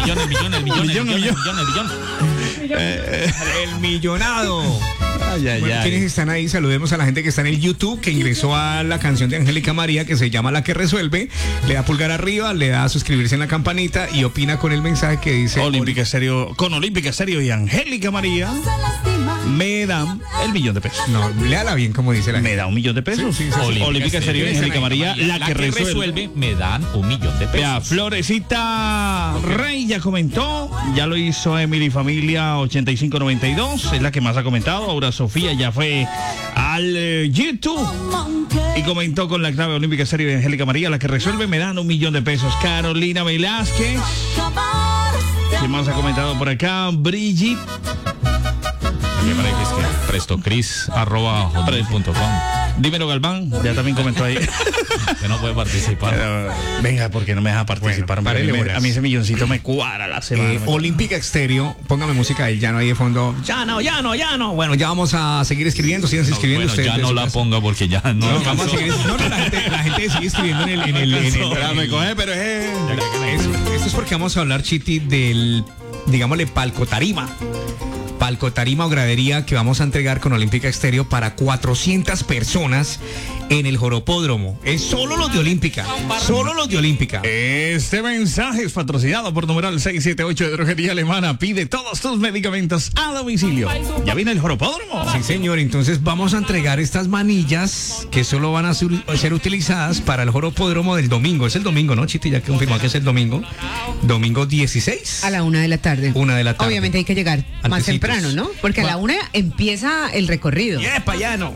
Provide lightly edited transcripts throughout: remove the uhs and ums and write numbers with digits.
El millonado. Bueno, quienes están ahí, saludemos a la gente que está en el YouTube, que ingresó a la canción de Angélica María que se llama La que Resuelve, le da pulgar arriba, le da a suscribirse en la campanita y opina con el mensaje que dice Olímpica Estéreo, con Olímpica Estéreo y Angélica María me dan el $1,000,000. No, léala bien como dice la gente. Me da $1,000,000. Sí. Olímpica Estéreo y Angélica María, la que resuelve, me dan $1,000,000. Ya, Florecita Rey ya comentó, ya lo hizo Emily Familia 8592, es la que más ha comentado. Ahora Sofía ya fue al YouTube y comentó con la clave Olímpica Estéreo de Angélica María, la que resuelve, me dan $1,000,000. Carolina Velázquez, ¿qué más ha comentado por acá? Brigitte. Me parece que es que prestocris@hotmail.com. Dímelo Galván, ya también comentó ahí. Que no puede participar. Venga, porque no me deja participar. Bueno, a mí ese milloncito me cuadra la semana. Olímpica Estéreo, póngame música del llano ahí de fondo. Ya no. Bueno, ya vamos a seguir escribiendo, sigan escribiendo Bueno, ustedes. ya no la ponga porque ya no. No, vamos a seguir. No, la gente sigue escribiendo en el Me coge, pero es... Esto es porque vamos a hablar, Chiti, del, digámosle, palco tarima o gradería que vamos a entregar con Olímpica Estéreo para 400 personas en el Joropódromo. Es solo los de Olímpica. Este mensaje es patrocinado por numeral 678 de Droguería Alemana. Pide todos tus medicamentos a domicilio. ¿Ya viene el Joropódromo? Sí, señor. Entonces vamos a entregar estas manillas que solo van a ser utilizadas para el Joropódromo del domingo. Es el domingo, ¿no, Chiti? Ya confirmó que es el domingo. Domingo 16. A la 1 de la tarde. 1 de la tarde. Obviamente hay que llegar más temprano, ¿no? Porque a la 1 empieza el recorrido. ¡Yepa, ya no!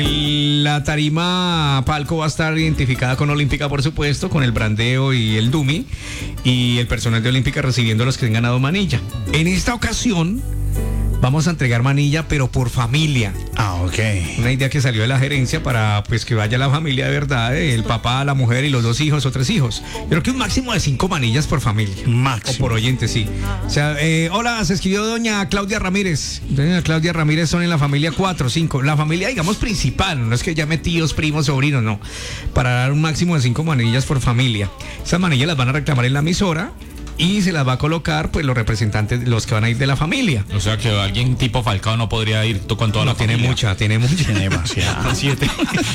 La tarima palco va a estar identificada con Olímpica, por supuesto, con el brandeo y el dummy, y el personal de Olímpica recibiendo a los que han ganado manilla. En esta ocasión vamos a entregar manilla, pero por familia. Ok. Una idea que salió de la gerencia para pues que vaya la familia de verdad, el papá, la mujer y los 2 hijos o 3 hijos. Creo que un máximo de 5 manillas por familia. Máximo. O por oyente, sí. O sea, hola, se escribió doña Claudia Ramírez. Doña Claudia Ramírez son en la familia 4, 5. La familia, digamos, principal. No es que llame tíos, primos, sobrinos, no. Para dar un máximo de 5 manillas por familia. Esas manillas las van a reclamar en la emisora y se las va a colocar pues los representantes, los que van a ir de la familia. O sea que alguien tipo Falcao no podría ir con toda la familia. Tiene mucha. Tiene demasiado. 7.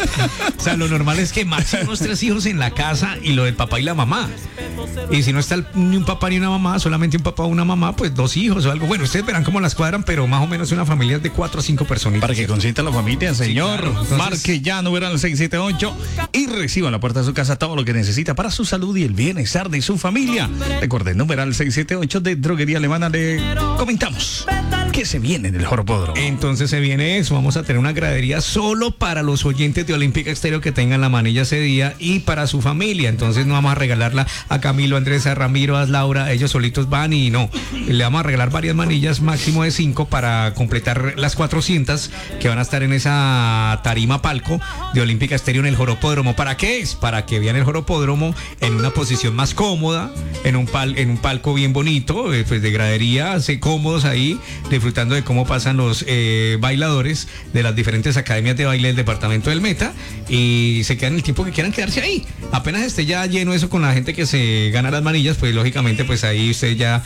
O sea, lo normal es que máximo unos 3 hijos en la casa y lo del papá y la mamá. Y si no está ni un papá ni una mamá, solamente un papá o una mamá, pues 2 hijos o algo. Bueno, ustedes verán cómo las cuadran, pero más o menos una familia de 4 o 5 personitas. Para que consienta la familia, señor. Sí, claro. Entonces, marque ya numeral 678 y reciba en la puerta de su casa todo lo que necesita para su salud y el bienestar de su familia. Recuerden, numeral 678 de Droguería Alemana. Le comentamos que se viene en el Joropódromo. Entonces se viene eso. Vamos a tener una gradería solo para los oyentes de Olímpica Estéreo que tengan la manilla ese día y para su familia. Entonces no vamos a regalarla a Camilo, Andrés, a Ramiro, a Laura. Ellos solitos van y no. Le vamos a regalar varias manillas, máximo de 5, para completar las 400 que van a estar en esa tarima palco de Olímpica Estéreo en el Joropódromo. ¿Para qué es? Para que vean el Joropódromo en una posición más cómoda, en un palco bien bonito, pues de gradería, cómodos ahí, disfrutando de cómo pasan los bailadores de las diferentes academias de baile del departamento del Meta, y se quedan el tiempo que quieran quedarse ahí. Apenas esté ya lleno eso con la gente que se gana las manillas, pues lógicamente pues ahí ustedes ya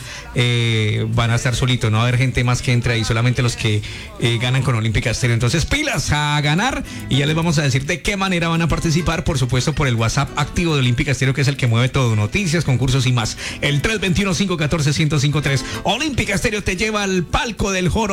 van a estar solitos, no va a haber gente más que entre ahí, solamente los que ganan con Olímpica Estéreo. Entonces pilas a ganar, y ya les vamos a decir de qué manera van a participar, por supuesto por el WhatsApp activo de Olímpica Estéreo, que es el que mueve todo, noticias, concursos y más. El 321-514-1053. Olímpica Estéreo te lleva al palco del Joro.